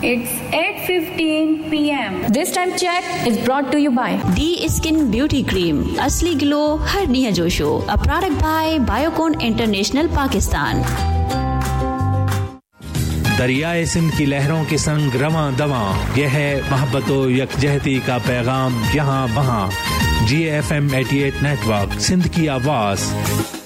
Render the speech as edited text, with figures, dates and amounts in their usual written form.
It's 8:15 p.m. This time check is brought to you by D Skin Beauty Cream. असली glow हर निया जोशो. A product by Biocon International Pakistan. दरियाए Sindh की लहरों के संग रवां दवां, यह है मोहब्बतो यकजहती का पैगाम यहाँ वहाँ. GFM 88 नेटवर्क, सिंध की आवाज़.